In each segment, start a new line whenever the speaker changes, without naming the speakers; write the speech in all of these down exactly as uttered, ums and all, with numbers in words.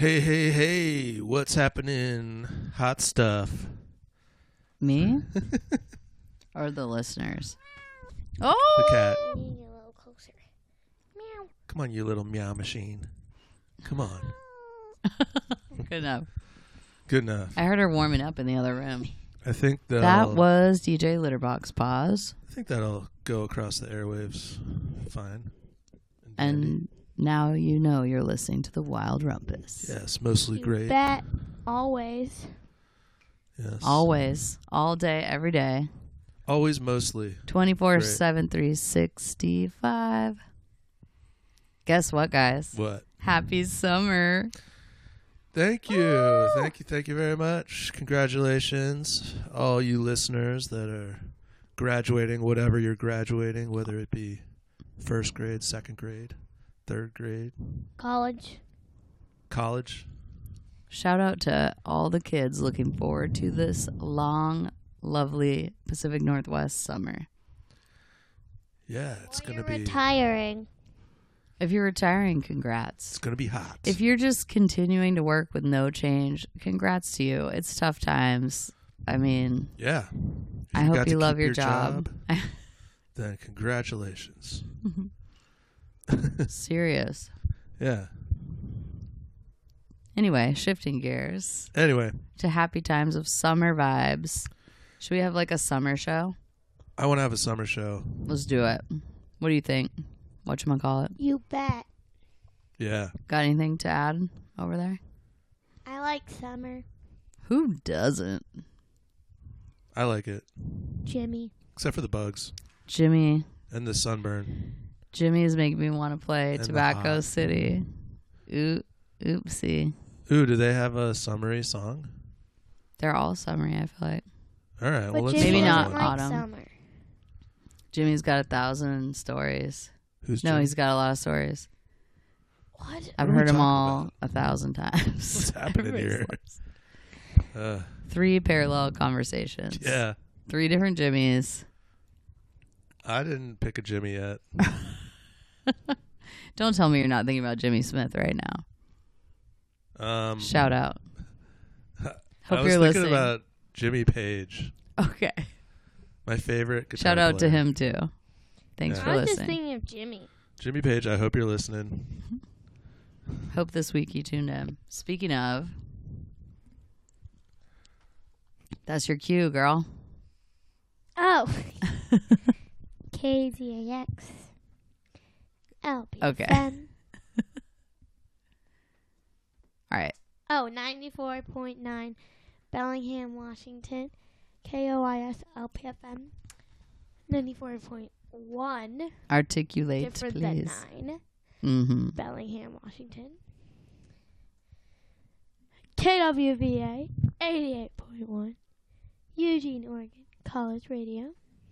Hey, hey, hey, what's happening? Hot stuff.
Me? Or the listeners? Oh!
The cat.
You need to get a little closer. Meow.
Come on, you little meow machine. Come on.
Good enough.
Good enough.
I heard her warming up in the other room.
I think that'll,
That was D J Litterbox Pause.
I think that'll go across the airwaves fine.
And now you know you're listening to the Wild Rumpus.
Yes, mostly
You
great.
bet. Always.
Yes.
Always. All day, every day.
Always mostly.
twenty-four seven, three sixty-five. Guess what, guys?
What?
Happy summer.
Thank you.
Woo!
Thank you. Thank you very much. Congratulations, all you listeners that are graduating, whatever you're graduating, whether it be first grade, second grade, third grade,
College.
college.
Shout out to all the kids looking forward to this long, lovely Pacific Northwest summer.
Yeah, it's
When
going to
you're
be
retiring.
If you're retiring, congrats.
it's going to be hot.
If you're just continuing to work with no change, congrats to you. It's tough times. I mean,
yeah. If
I
you
hope
got
you
to
love
keep
your job.
then congratulations.
Serious.
Yeah.
Anyway, shifting gears
Anyway,
to happy times of summer vibes. Should we have like a summer show?
I want to have a summer show.
Let's do it. What do you think? Whatchamacallit?
You bet.
Yeah.
Got anything to add over there?
I like summer.
Who doesn't?
I like it.
Jimmy.
Except for the bugs
Jimmy.
and the sunburn.
Jimmy is making me want to play
And the
Tobacco
hot.
City. Oop, oopsie.
Ooh, do they have a summery song?
They're all summery, I feel like.
All right.
But
well, let's
Jimmy
Maybe
find
not
doesn't
one.
like
autumn.
summer.
Jimmy's got a thousand stories.
Who's
No,
Jimmy?
he's got a lot of stories.
What?
I've
are we
heard them
talking
all
about?
a thousand times.
What's happening
Everybody's
here?
like-
Uh,
Three parallel conversations.
yeah.
Three different Jimmys.
I didn't pick a Jimmy yet.
Don't tell me you're not thinking about Jimmy Smith right now.
Um,
Shout out.
I
Hope
was
you're
thinking
listening.
about Jimmy Page,
Okay.
my favorite guitar
Shout out to
player.
him too. Thanks
Yeah.
for
I was just
listening.
thinking of Jimmy.
Jimmy Page, I hope you're listening.
Hope this week you tuned in. Speaking of, that's your cue, girl.
Oh. K Z A X. L P F M.
Okay. All right.
Oh, ninety-four point nine Bellingham, Washington. K O I S L P F M. ninety-four point one.
Articulate,
Different
please.
than nine.
Mm-hmm.
Bellingham, Washington. K W V A eighty-eight point one. Eugene, Oregon. College Radio.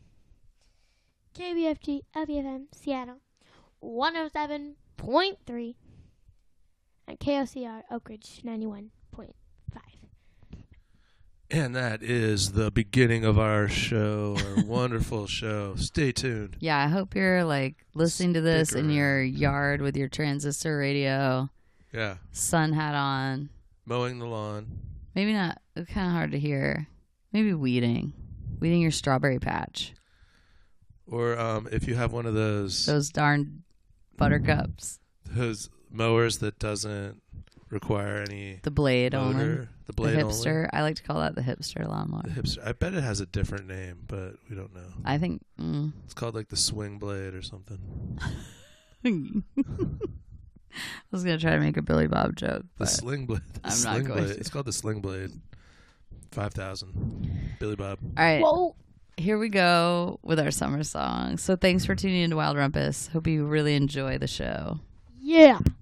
K B F G L P F M, Seattle. one oh seven point three. And K O C R Oak Ridge ninety-one point five.
And that is the beginning of our show, our wonderful show. Stay tuned.
Yeah, I hope you're like listening to this
Stick
in
around.
your yard with your transistor radio,
Yeah.
sun hat on.
Mowing the lawn.
Maybe not. It's kind of hard to hear. Maybe weeding, weeding your strawberry patch.
Or um, if you have one of those
Those darn buttercups.
those mowers that doesn't require any
The blade only.
motor, the
The
blade only.
hipster. I like to call that the hipster lawnmower.
The hipster. I bet it has a different name, but we don't know.
I think. Mm.
It's called like the swing blade or something.
I was gonna try to make a Billy Bob joke,
The
but
sling blade. The
I'm not
sling
going
blade.
to.
It's called the sling blade. Five thousand. Billy Bob.
all right.
Whoa.
Here we go with our summer song. So thanks for tuning into Wild Rumpus. Hope you really enjoy the show.
Yeah.